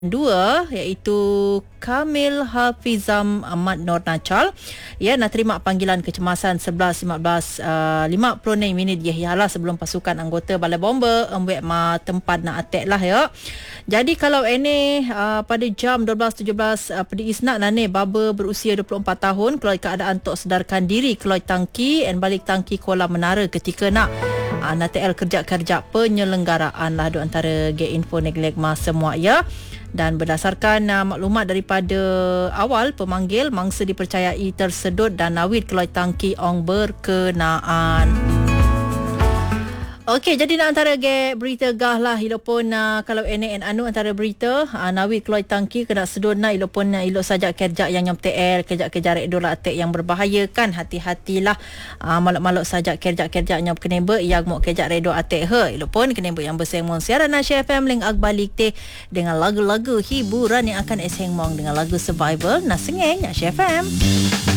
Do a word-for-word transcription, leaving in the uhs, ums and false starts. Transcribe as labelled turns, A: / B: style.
A: Dua iaitu Kamil Hafizam Ahmad Nur Nachal ya nak terima panggilan kecemasan sebelas lima belas uh, lima puluh enam minit ya ialah sebelum pasukan anggota Balai Bomber ambil ma tempat nak attack lah ya. Jadi kalau ini uh, pada jam dua belas tujuh belas uh, pada isnak nane baba berusia dua puluh empat tahun keluar keadaan tok sedarkan diri keluar tangki dan balik tangki Kuala Menara ketika nak uh, nak T L kerja-kerja penyelenggaraan lah do antara ge info neglek mas semua ya. Dan berdasarkan uh, maklumat daripada awal pemanggil mangsa dipercayai tersedut dan nawit keluar tangki ong berkenaan. Okey, jadi nak antara ge berita gah lah ilopun uh, kalau N A N anu antara berita uh, nawit keluar tangki kena sedut na ilopun uh, ilok saja kerja yang nyam T L kerja-kerja rek dola atek yang berbahaya kan, hati-hatilah uh, malak-malak saja kerja-kerja nyam kenebe yang mau kerja rek do atek he ilopun kenebe yang bersengmong siaran Nasya F M ling agbalik te dengan lagu-lagu hiburan yang akan esengmong dengan lagu survival nasengeng Nasya F M.